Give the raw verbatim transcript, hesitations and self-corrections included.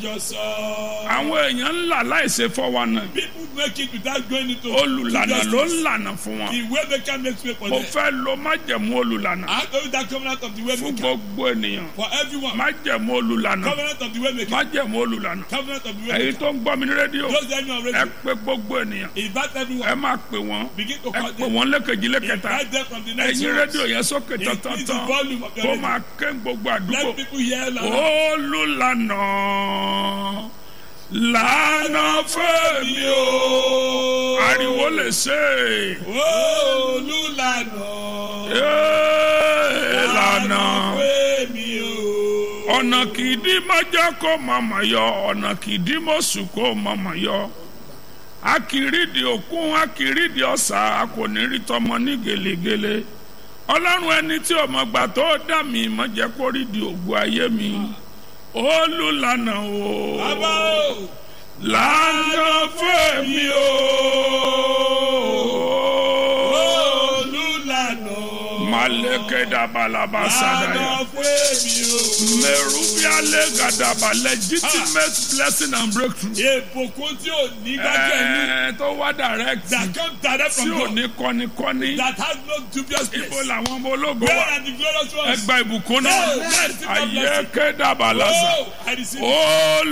àjọsọ. àwọn èèyàn ń là láìṣe fọwọ́ náà. People make it without going into olùlànà to ló ń justice. lànà fún wọn. The way maker makes way for mo them. fẹ́ lo májẹ̀mú olùlànà I go with that covenant of the way fún maker gbogbo ènìyàn. for everyone. májẹ̀mú olùlànà Covenant of the way maker. májẹ̀mú olùlànà. Covenant of the way èyí maker. tó ń gbọ́ mi ní rédíò Those that know ẹ already. pé gbogbo ènìyàn Invite ẹ everyone. máa pè wọ́n Begin to ẹ call pè them. wọ́n lẹ́kẹ̀jì lẹ́kẹ̀ta Invite them from the next ẹ̀yin room. rédíò yẹn sókè Increase the tán-tán-tán volume of your kó radio. máa ké gbogbo àdúgbò. Let people hear loud. olùlànà lànà fẹ́mi o ariwo lè ṣe Olùlànà. é lànà Fẹ́mi o. ọ̀nà kìdí mọ́jọ́ kó mọ̀mọ́ yọ ọ̀nà kìdí mọ́sù kó mọ̀mọ́ yọ akiridi òkun akiridi ọ̀sà a kò ní rí tọmọ ní gèlègèlè ọlọ́run ẹni tí ọmọ gbà tó dá mi mọ̀ jẹ́ kó rí di ògùn ayé mi olùlànà o Bàbá o. lànà fẹ́mi o Olùlànà. maleke dabalaba sadaya Lànà Fẹ́mi o. merubiale gadaba legitimate blessing and breakthrough Ìbùkún tí ò ní dájọ́ inú. ẹ tó wá direct That come direct tí from ò God. ní kọ́ni-kọ́ni That has no dubious place. ibo làwọn ọmọ ológo Where wà are the glorious ones? ẹgbà ìbùkún náà Oh, yes, ayé kédàbà lásà Oh, I receive it. ó